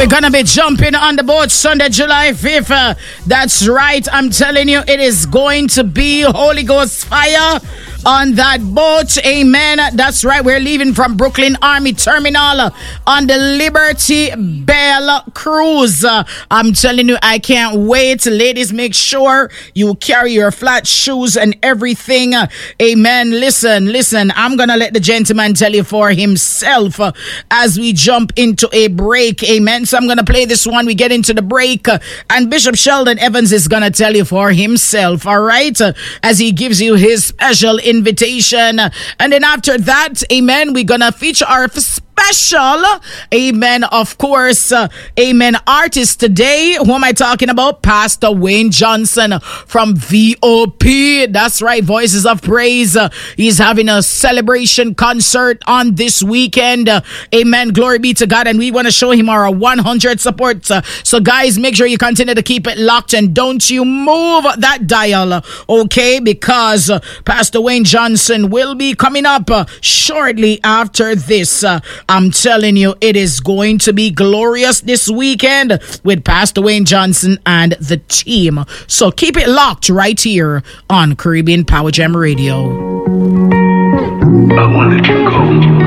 We're gonna be jumping on the boat Sunday, July 5th. That's right. I'm telling you, it is going to be Holy Ghost fire on that boat. Amen. That's right. We're leaving from Brooklyn Army Terminal on the Liberty Bell cruise. I'm telling you, I can't wait. Ladies, make sure you carry your flat shoes and everything. Amen. Listen. I'm gonna let the gentleman tell you for himself as we jump into a break. Amen. So I'm gonna play this one. We get into the break, and Bishop Sheldon Evans is gonna tell you for himself. All right, as he gives you his special invitation. And then after that, amen, we're gonna feature our special, amen, of course, amen, artist today. Who am I talking about? Pastor Wayne Johnson from VOP. That's right, Voices of Praise. He's having a celebration concert on this weekend. Amen, glory be to God. And we want to show him our 100 support. So guys, make sure you continue to keep it locked and don't you move that dial, okay? Because Pastor Wayne Johnson will be coming up shortly after this. I'm telling you, it is going to be glorious this weekend with Pastor Wayne Johnson and the team. So keep it locked right here on Caribbean Power Jam Radio. I wanted to go.